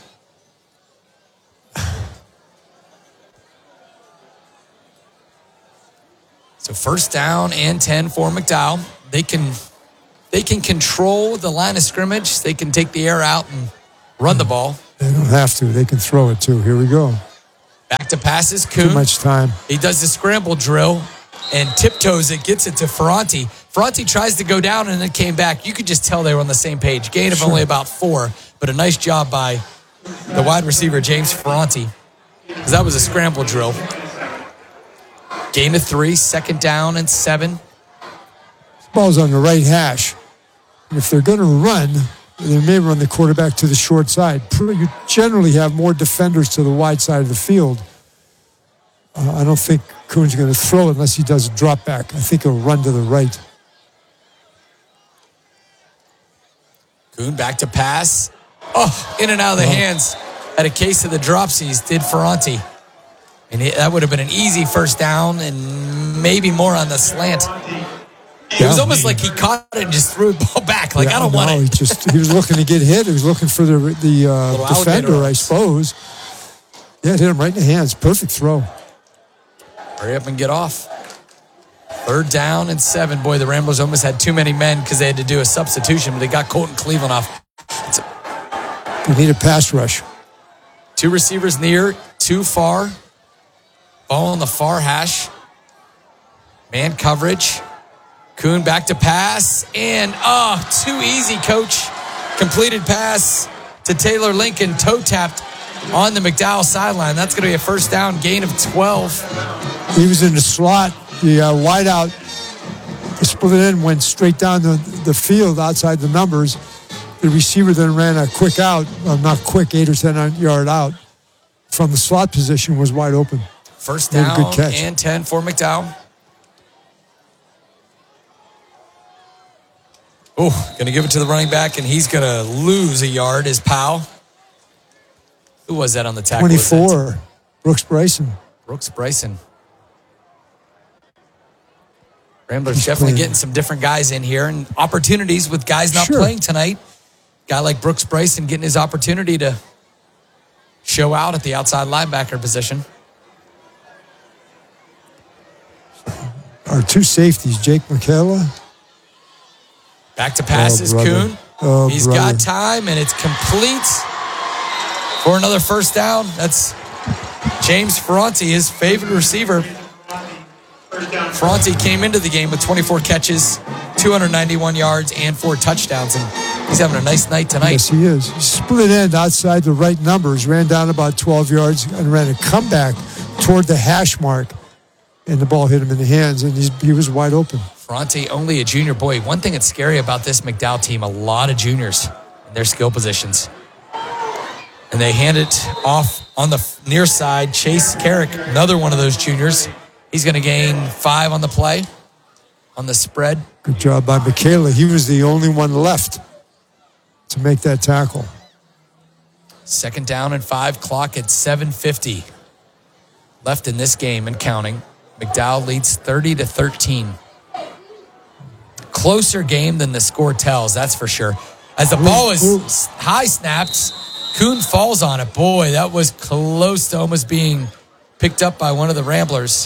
So first down and ten for McDowell. They can they can control the line of scrimmage. They can take the air out and run the ball. They don't have to. They can throw it, too. Here we go. Back to passes, Kuhn. Too much time. He does the scramble drill and tiptoes it, gets it to Ferranti. Ferranti tries to go down and then came back. You could just tell they were on the same page. Gain of Sure. only about four, but a nice job by the wide receiver, James Ferranti, because that was a scramble drill. Gain of three, second down and seven. Ball's on the right hash. And if they're going to run, they may run the quarterback to the short side. You generally have more defenders to the wide side of the field. Uh, I don't think Kuhn's going to throw it unless he does a drop back. I think he'll run to the right. Kuhn back to pass. Oh, in and out of the Oh. hands. Had a case of the dropsies, did Ferranti. And it, that would have been an easy first down and maybe more on the slant. It was Yeah. almost like he caught it and just threw the ball back. Like, Yeah, I don't no, want He it. just he was looking to get hit. He was looking for the the uh, Little alligator defender, I arms. suppose. Yeah, it hit him right in the hands. Perfect throw. Hurry up and get off. Third down and seven. Boy, the Ramblers almost had too many men because they had to do a substitution, but they got Colton Cleveland off. It's a, We need a pass rush. two receivers near, two far. Ball on the far hash. Man coverage. Kuhn back to pass. And, oh, too easy, coach. Completed pass to Taylor Lincoln. Toe tapped on the McDowell sideline. That's going to be a first down, gain of twelve. He was in the slot. The uh, wideout, the split end went straight down the, the field outside the numbers. The receiver then ran a quick out, well, not quick, eight or ten yard out from the slot position, was wide open. First Made a down good catch. and ten for McDowell. Oh, going to give it to the running back, and he's going to lose a yard, is Powell. Who was that on the tackle? Was that twenty-four, Brooks Bryson. Brooks Bryson. Ramblers definitely playing. getting some different guys in here and opportunities with guys not Sure. playing tonight. Guy like Brooks Bryson getting his opportunity to show out at the outside linebacker position. Our two safeties, Jake McKellar. Back to passes, Oh, brother. Kuhn. Oh, He's brother. got time, and it's complete for another first down. That's James Ferranti, his favorite receiver. Ferranti came into the game with twenty-four catches, two hundred ninety-one yards, and four touchdowns, and he's having a nice night tonight. Yes, he is. He split end outside the right numbers, ran down about twelve yards, and ran a comeback toward the hash mark, and the ball hit him in the hands, and he's, he was wide open. Ferranti, only a junior. Boy, one thing that's scary about this McDowell team, a lot of juniors in their skill positions. And they hand it off on the near side. Chase Carrick, another one of those juniors. He's going to gain five on the play, on the spread. Good job by Michaela. He was the only one left to make that tackle. Second down and five, clock at seven fifty. Left in this game and counting. McDowell leads thirty to thirteen. Closer game than the score tells, that's for sure. As the ball is ooh. high snapped, Kuhn falls on it. Boy, that was close to almost being picked up by one of the Ramblers.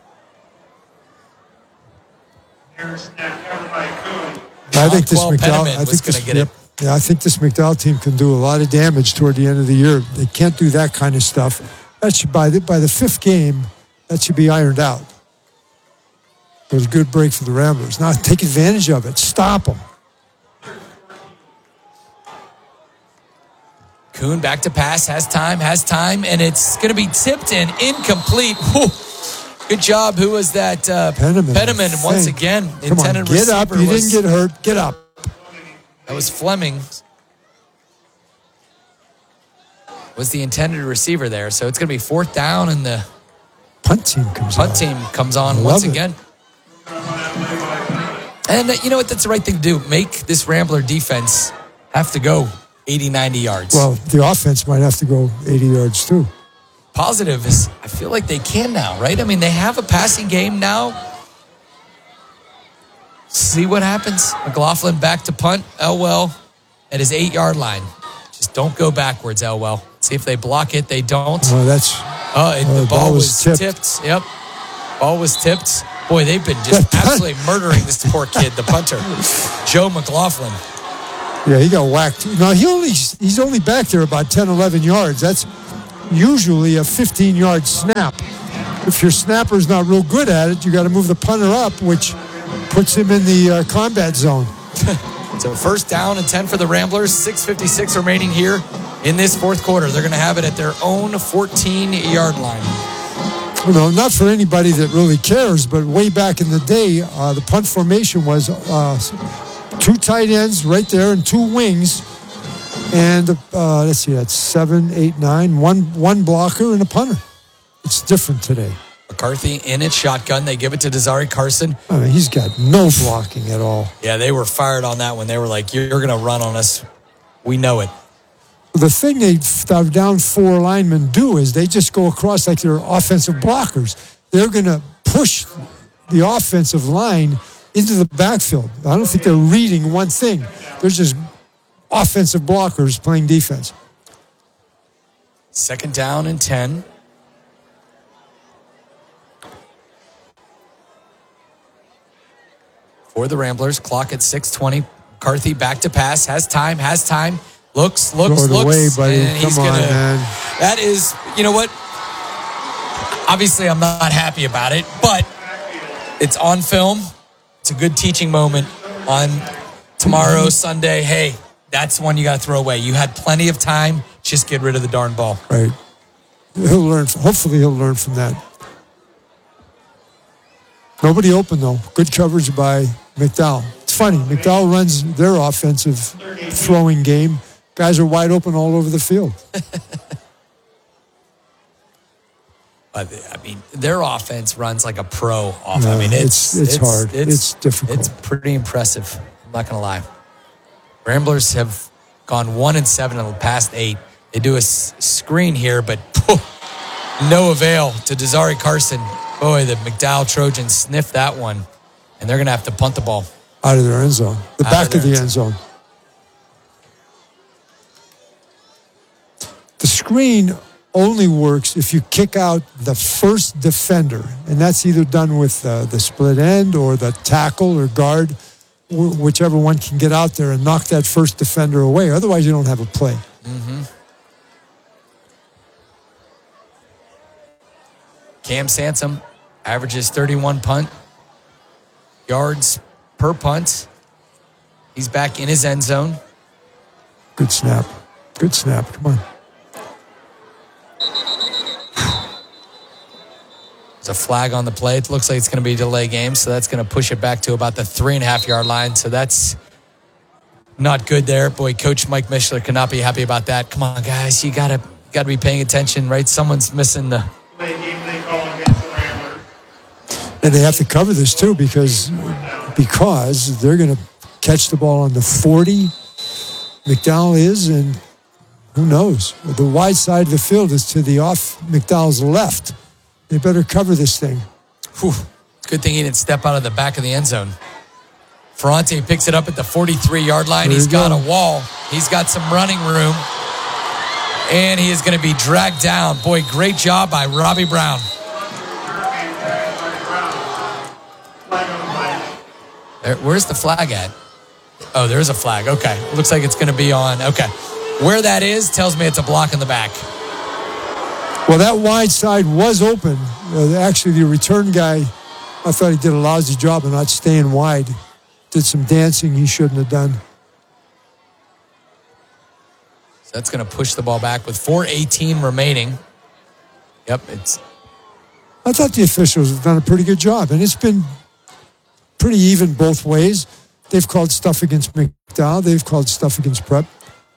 I think this John McDowell. Penniman I was think this, gonna get it. Yeah, I think this McDowell team can do a lot of damage toward the end of the year. They can't do that kind of stuff. That should by the by the fifth game, that should be ironed out. It was a good break for the Ramblers. Now take advantage of it. Stop them. Kuhn back to pass, has time, has time, and it's going to be tipped and incomplete. Whew. Good job. Who was that? Uh, Penniman. Penniman, once Thank- again. Come on, intended get up. receiver You was- didn't get hurt. Get up. That was Fleming. Was the intended receiver there. So it's going to be fourth down, and the Punt team comes punt on. team comes on Love once it. again. And uh, you know what? That's the right thing to do. Make this Rambler defense have to go eighty, ninety yards. Well, the offense might have to go eighty yards too. Positive is I feel like they can now, right? I mean, they have a passing game now. See what happens. McLaughlin back to punt. Elwell at his eight-yard line. Just don't go backwards, Elwell. See if they block it. They don't. Well, that's Oh, and Oh, the ball, was tipped. tipped. Yep. Ball was tipped. Boy, they've been just absolutely murdering this poor kid, the punter, Joe McLaughlin. Yeah, he got whacked. No, he only he's only back there about ten, eleven yards. That's usually a fifteen-yard snap. If your snapper's not real good at it, you got to move the punter up, which puts him in the uh, combat zone. So first down and ten for the Ramblers. six fifty-six remaining here in this fourth quarter. They're going to have it at their own fourteen-yard line. You know, not for anybody that really cares, but way back in the day, uh, the punt formation was uh, two tight ends right there and two wings. And uh, let's see, that's seven, eight, nine, one, one blocker and a punter. It's different today. McCarthy in its shotgun. They give it to Desari Carson. I mean, he's got no blocking at all. Yeah, they were fired on that one. They were like, you're going to run on us. We know it. The thing they our down four linemen do is they just go across like they're offensive blockers. They're going to push the offensive line into the backfield. I don't think they're reading one thing. They're just offensive blockers playing defense. Second down and ten. For the Ramblers, clock at six twenty. McCarthy back to pass, has time, has time. Looks, looks, Throw it looks. away, buddy. And he's Come on, gonna, man. That is, you know what? Obviously, I'm not happy about it, but it's on film. It's a good teaching moment on tomorrow, Sunday. Hey, that's one you got to throw away. You had plenty of time. Just get rid of the darn ball. Right. He'll learn. Hopefully, he'll learn from that. Nobody open, though. Good coverage by McDowell. It's funny. McDowell runs their offensive throwing game. Guys are wide open all over the field. But, I mean, their offense runs like a pro off. No, I mean, it's it's, it's hard. It's, it's difficult. It's pretty impressive. I'm not going to lie. Ramblers have gone one and seven in the past eight. They do a s- screen here, but poof, no avail to Desari Carson. Boy, the McDowell Trojans sniffed that one, and they're going to have to punt the ball. Out of their end zone. The Out back of of the end zone. The screen only works if you kick out the first defender, and that's either done with uh, the split end or the tackle or guard, wh- whichever one can get out there and knock that first defender away. Otherwise, you don't have a play. Mm-hmm. Cam Sansom averages thirty-one punt yards per punt. He's back in his end zone. Good snap. Good snap. Come on. There's a flag on the play. It looks like it's going to be a delay game, so that's going to push it back to about the three and a half yard line. So that's not good there. Boy, Coach Mike Mishler cannot be happy about that. Come on, guys, you gotta gotta be paying attention, right? Someone's missing the. And they have to cover this too because because they're going to catch the ball on the forty. McDowell is, and who knows? The wide side of the field is to the off McDowell's left. They better cover this thing. Whew. Good thing he didn't step out of the back of the end zone. Ferrante picks it up at the forty-three yard line. There He's you got go. a wall. He's got some running room. And he is going to be dragged down. Boy, great job by Robbie Brown. There, where's the flag at? Oh, there's a flag. Okay. Looks like it's going to be on. Okay. Where that is tells me it's a block in the back. Well, that wide side was open. Uh, actually, the return guy, I thought he did a lousy job of not staying wide. Did some dancing he shouldn't have done. So that's going to push the ball back with four eighteen remaining. Yep, it's. I thought the officials have done a pretty good job, and it's been pretty even both ways. They've called stuff against McDowell. They've called stuff against Prep.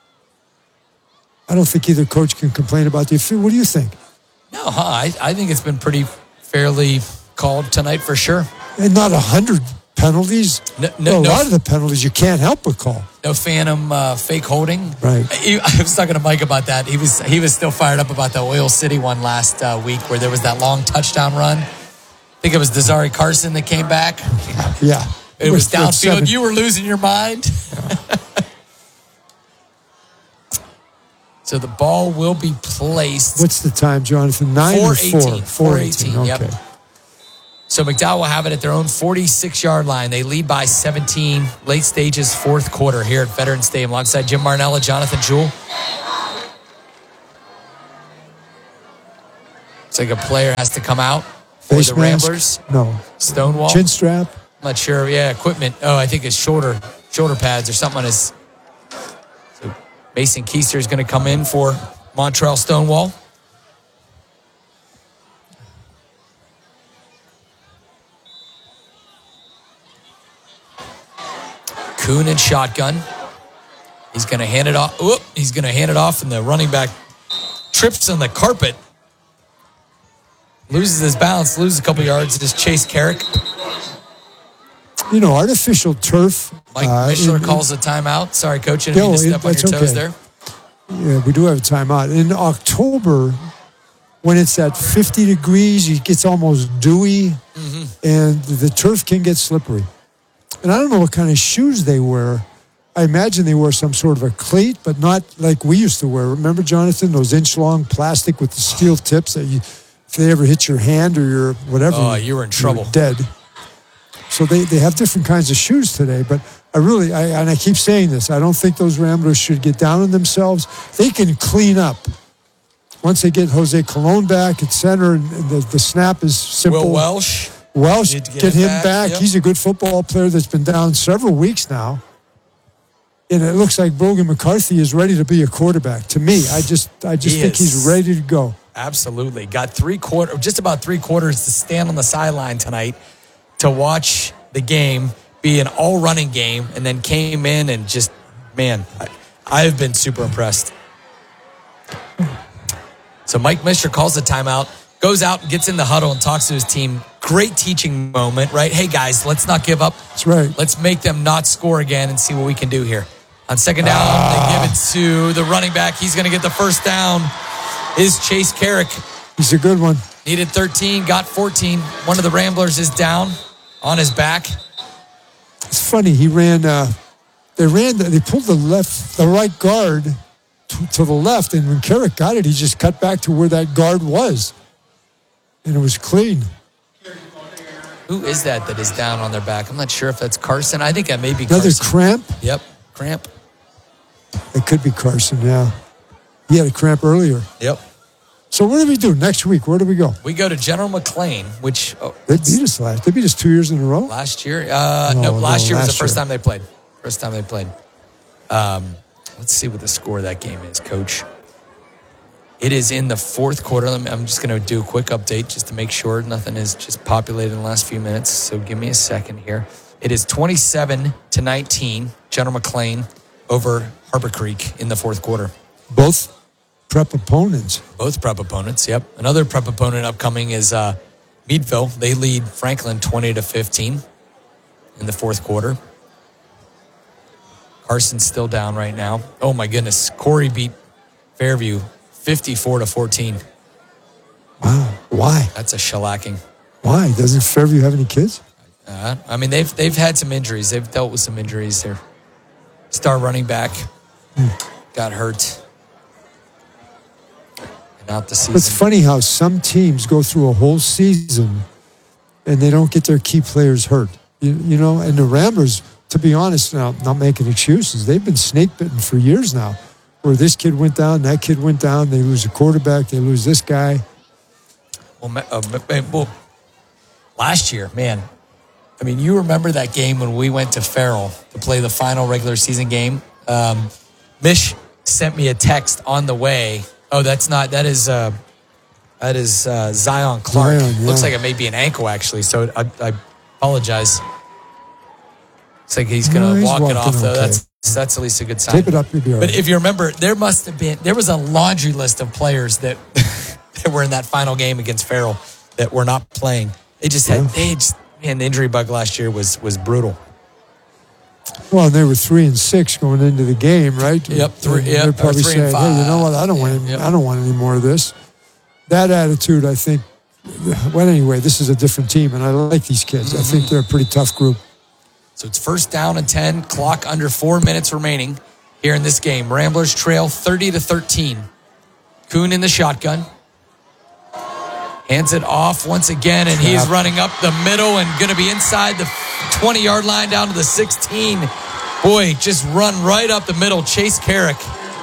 I don't think either coach can complain about the official. What do you think? No, huh? I, I think it's been pretty fairly called tonight for sure. And not a hundred penalties. No, no, well, a no, lot of the penalties you can't help but call. No phantom uh, fake holding. Right. I, I was talking to Mike about that. He was he was still fired up about the Oil City one last uh, week where there was that long touchdown run. I think it was Desari Carson that came back. Yeah. It, it was, was downfield. Seven. You were losing your mind. Yeah. So the ball will be placed. What's the time, Jonathan? Nine or four? four eighteen. four eighteen. Okay. Yep. So McDowell will have it at their own forty-six-yard line. They lead by seventeen, late stages, fourth quarter here at Veterans Stadium alongside Jim Marnella, Jonathan Jewell. Looks like a player has to come out for Face the mask? Ramblers. No. Stonewall. Chin strap? I'm not sure. Yeah, equipment. Oh, I think it's shoulder shoulder pads or something on his. So Mason Keister is going to come in for Montreal Stonewall. Kuhn in shotgun. He's going to hand it off. Whoop, he's going to hand it off, and the running back trips on the carpet. Loses his balance, loses a couple yards. Just Chase Carrick. You know, artificial turf. Mike uh, Mishler in- calls a timeout. Sorry, Coach. I didn't No, mean to step it- on that's your toes okay. there. Yeah, we do have a timeout. In October, when it's at fifty degrees, it gets almost dewy, Mm-hmm. and the turf can get slippery. And I don't know what kind of shoes they wear. I imagine they wear some sort of a cleat, but not like we used to wear. Remember, Jonathan, those inch-long plastic with the steel tips that you, if they ever hit your hand or your whatever, Oh, you were in trouble. you're dead. So they, they have different kinds of shoes today, but I really, I, and I keep saying this, I don't think those Ramblers should get down on themselves. They can clean up. Once they get Jose Colon back at center, and the, the snap is simple. Will Welsh. Welsh, Need to get, get him him back, back. yep. He's a good football player that's been down several weeks now. And it looks like Brogan McCarthy is ready to be a quarterback. To me, I just I just He think is. he's ready to go. Absolutely. Got three quarter, just about three quarters to stand on the sideline tonight to watch the game be an all running game, and then came in and just, man, I, I've been super impressed. So Mike Mishler calls the timeout, goes out and gets in the huddle and talks to his team. Great teaching moment, right? Hey guys, let's not give up. That's right. Let's make them not score again and see what we can do here. On second down, they give it to the running back. He's going to get the first down. Is Chase Carrick. He's a good one. Needed thirteen, got fourteen. One of the Ramblers is down on his back. It's funny. He ran. Uh, they ran. The, they pulled the left, the right guard to, to the left, and when Carrick got it, he just cut back to where that guard was, and it was clean. Who is that that is down on their back? I'm not sure if that's Carson. I think that may be Another Carson. cramp. Yep, cramp. It could be Carson. Yeah, he had a cramp earlier. Yep. So what do we do next week? Where do we go? We go to General McLean, which oh, They beat us last. They beat us two years in a row. last year. Uh, No, no, no, last year was the last first year. time they played. First time they played. Um, let's see what the score of that game is, Coach. It is in the fourth quarter. Let me- I'm just going to do a quick update just to make sure nothing is just populated in the last few minutes. So give me a second here. It is twenty-seven to nineteen, General McLean over Harbor Creek in the fourth quarter. Both prep opponents. Both prep opponents, yep. Another prep opponent upcoming is uh, Meadville. They lead Franklin twenty to fifteen in the fourth quarter. Carson's still down right now. Oh my goodness. Corey beat Fairview fifty-four to fourteen. Wow. Why? That's a shellacking. Why? Doesn't Fairview have any kids? Uh, I mean, they've they've had some injuries. They've dealt with some injuries. Their star running back got hurt. And out the season. It's funny how some teams go through a whole season and they don't get their key players hurt. You, you know, and the Ramblers, to be honest, now not making excuses, they've been snake bitten for years now. Where this kid went down, that kid went down, they lose a quarterback, they lose this guy. Well, ma- uh, ma- well, last year, man, I mean, you remember that game when we went to Farrell to play the final regular season game? Um, Mish sent me a text on the way. Oh, that's not, that is, uh, that is uh, Zion Clark. Zion, yeah. Looks like it may be an ankle, actually, so I, I apologize. Looks like he's going No, to he's walk it walking off, though. okay. That's that's at least a good sign. Tape it up, you'll be all But right. if you remember, there must have been, there was a laundry list of players that, that were in that final game against Farrell that were not playing. They just had, Yeah. they just, man, the injury bug last year was was brutal. Well, and they were three and six going into the game, right? Yep, three- And yep, They're or probably three and saying, "Hey, you know what? I don't five. want, any, Yep. I don't want any more of this." That attitude, I think. Well, anyway, this is a different team, and I like these kids. I think they're a pretty tough group. So it's first down and ten, clock under four minutes remaining here in this game. Ramblers trail thirty to thirteen. Kuhn in the shotgun. Hands it off once again, and he's running up the middle and going to be inside the twenty-yard line down to the sixteen. Boy, just run right up the middle. Chase Carrick.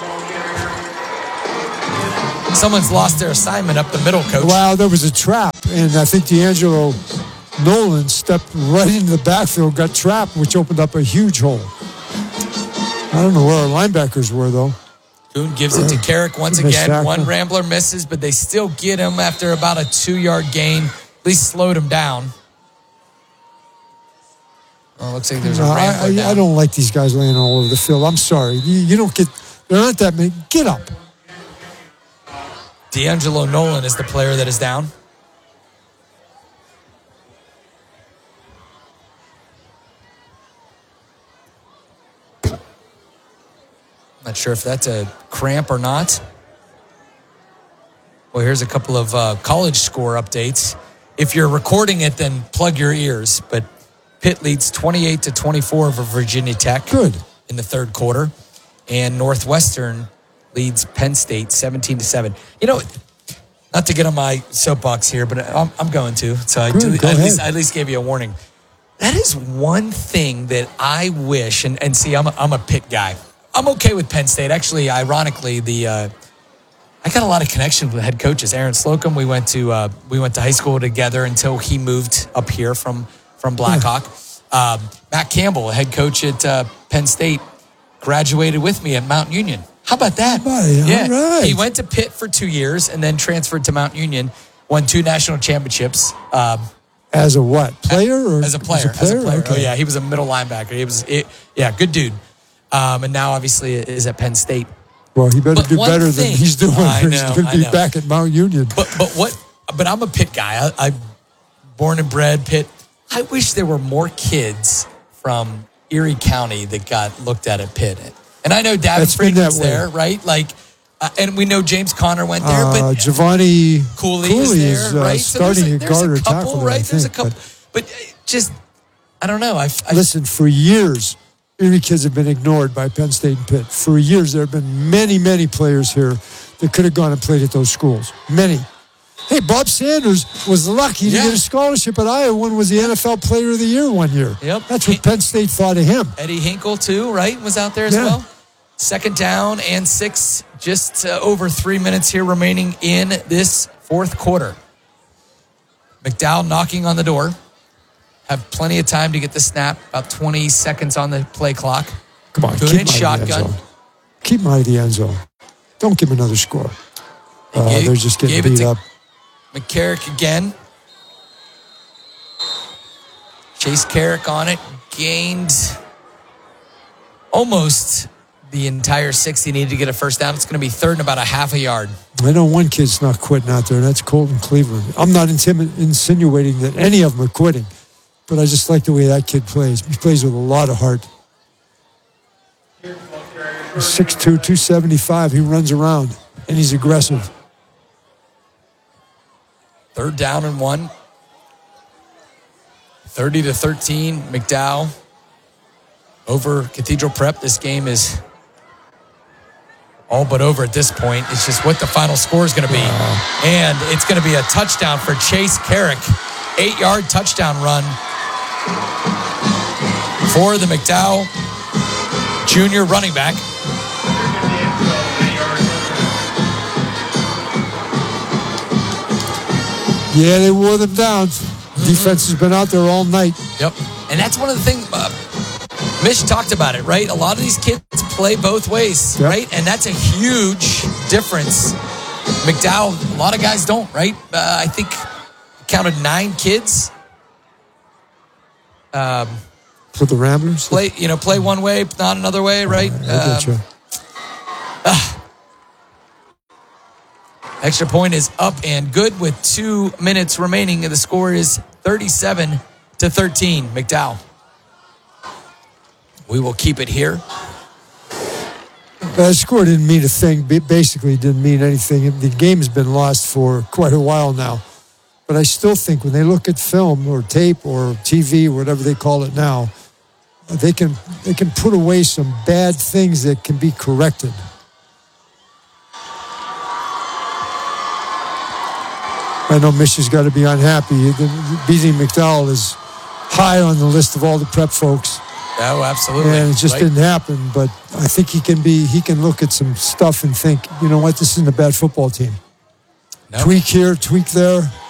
Someone's lost their assignment up the middle, Coach. Wow, there was a trap, and I think D'Angelo Nolan stepped right into the backfield, got trapped, which opened up a huge hole. I don't know where our linebackers were, though. Kuhn gives it to Carrick once again. One Rambler misses, but they still get him after about a two-yard gain. At least slowed him down. Oh, looks like there's a no, Rambler I, I, down. I don't like these guys laying all over the field. I'm sorry. You, you don't get, there aren't that many. Get up. D'Angelo Nolan is the player that is down. Not sure if that's a cramp or not. Well, here's a couple of uh, college score updates. If you're recording it, then plug your ears. But Pitt leads twenty-eight to twenty-four over Virginia Tech. Good. In the third quarter. And Northwestern leads Penn State seventeen to seven. You know, not to get on my soapbox here, but I'm, I'm going to. So I, do, Go at, ahead. least, I at least gave you a warning. That is one thing that I wish, and, and see, I'm a, I'm a Pitt guy. I'm okay with Penn State. Actually, ironically, the uh, I got a lot of connection with head coaches. Aaron Slocum, we went to uh, we went to high school together until he moved up here from from Blackhawk. Um, Matt Campbell, head coach at uh, Penn State, graduated with me at Mount Union. How about that? Buddy, yeah, all right. He went to Pitt for two years and then transferred to Mount Union. Won two national championships. Um, As a what? Player? Or as a player. As a player? As a player. Okay. Oh, yeah. He was a middle linebacker. He was, it, yeah, good dude. Um, and now, obviously, is at Penn State. Well, he better But do one better thing- than he's doing. I He's know, going I to be know. back at Mount Union. But but what? But I'm a Pitt guy. I, I'm born and bred Pitt. I wish there were more kids from Erie County that got looked at at Pitt. And I know Davin That's been that Freeman's way. there, right? Like, uh, and we know James Conner went there, Uh, but Giovanni Cooley, Cooley is there, is uh, right? So there's starting a, at there's guard or a couple, tackle there, right? I There's a think, couple, but- but, uh, just I don't know. I, I Listen, for years, Erie kids have been ignored by Penn State and Pitt. For years, there have been many, many players here that could have gone and played at those schools. Many. Hey, Bob Sanders was lucky to Yeah. get a scholarship at Iowa and was the N F L Player of the Year one year. Yep. That's what Penn State thought of him. Eddie Hinkle too, right? Was out there as Yeah. well. Second down and six, just uh, over three minutes here remaining in this fourth quarter. McDowell knocking on the door. Have plenty of time to get the snap. About twenty seconds on the play clock. Come on, Good keep in him out of the end shotgun. zone. Keep him out of the end zone. Don't give him another score. Uh, gave- they're just getting gave it beat to- up. McCarrick again. Chase Carrick on it. Gained almost the entire sixty. Needed to get a first down. It's going to be third and about a half a yard. I know one kid's not quitting out there, and that's Colton Cleveland. I'm not intimi- insinuating that any of them are quitting, but I just like the way that kid plays. He plays with a lot of heart. six two, two seventy-five. He runs around, and he's aggressive. Third down and one. thirty to thirteen. McDowell over Cathedral Prep. This game is all but over at this point. It's just what the final score is going to be. And it's going to be a touchdown for Chase Carrick. Eight-yard touchdown run for the McDowell junior running back. Yeah, they wore them down. Defense has been out there all night. Yep. And that's one of the things, uh, Mish talked about it, right? A lot of these kids play both ways, Yep. right? And that's a huge difference. McDowell, a lot of guys don't, right? Uh, I think counted nine kids um, For the Ramblers? play, you know, play one way, not another way, right? I get Um, you. Extra point is up and good with two minutes remaining. The score is thirty-seven to thirteen. McDowell. We will keep it here. The score didn't mean a thing. Ba- Basically, didn't mean anything. The game has been lost for quite a while now. But I still think when they look at film or tape or T V, whatever they call it now, they can they can put away some bad things that can be corrected. I know Michigan's got to be unhappy. Beating McDowell is high on the list of all the prep folks. Oh, absolutely. And it just Right. didn't happen. But I think he can be. He can look at some stuff and think, you know what, this isn't a bad football team. No. Tweak here, tweak there.